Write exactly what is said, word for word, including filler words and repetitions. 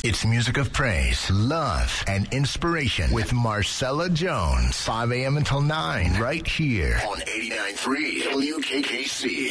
It's music of praise, love, and inspiration with Marcella Jones. five a.m. until nine, right here on eighty-nine point three W K K C.